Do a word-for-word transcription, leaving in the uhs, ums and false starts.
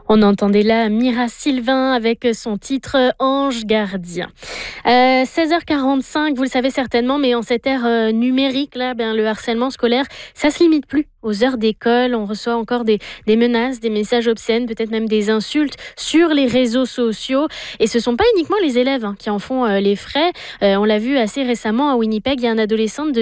On entendait là Mira Sylvain avec son titre Ange gardien. Euh, seize heures quarante-cinq, vous le savez certainement, mais en cette ère euh, numérique, là, ben, le harcèlement scolaire, ça se limite plus aux heures d'école. On reçoit encore des, des menaces, des messages obscènes, peut-être même des insultes sur les réseaux sociaux. Et ce ne sont pas uniquement les élèves hein, qui en font euh, les frais. Euh, on l'a vu assez récemment à Winnipeg, il y a un adolescent de